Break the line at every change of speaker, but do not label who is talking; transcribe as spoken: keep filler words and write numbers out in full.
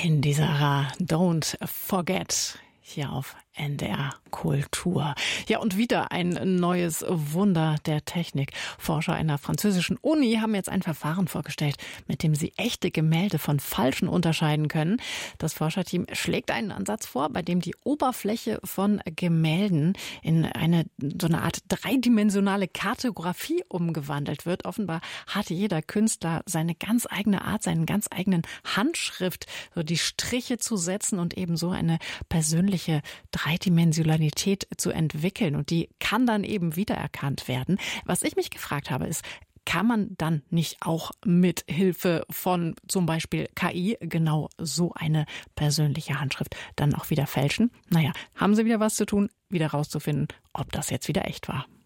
in dieser Don't Forget hier auf N D R Kultur. Ja, und wieder ein neues Wunder der Technik. Forscher einer französischen Uni haben jetzt ein Verfahren vorgestellt, mit dem sie echte Gemälde von falschen unterscheiden können. Das Forscherteam schlägt einen Ansatz vor, bei dem die Oberfläche von Gemälden in eine so eine Art dreidimensionale Kartografie umgewandelt wird. Offenbar hat jeder Künstler seine ganz eigene Art, seinen ganz eigenen Handschrift, so die Striche zu setzen und eben so eine persönliche Dreidimensionalität zu entwickeln, und die kann dann eben wiedererkannt werden. Was ich mich gefragt habe, ist, kann man dann nicht auch mit Hilfe von zum Beispiel K I genau so eine persönliche Handschrift dann auch wieder fälschen? Naja, haben sie wieder was zu tun, wieder rauszufinden, ob das jetzt wieder echt war.